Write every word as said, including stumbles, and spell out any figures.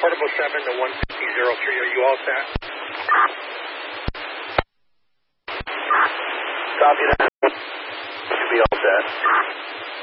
Portable seven to one fifty zero three, are you all set? Copy that. Should be all set.